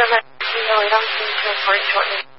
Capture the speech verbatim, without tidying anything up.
from a email. I'm going to report shortly.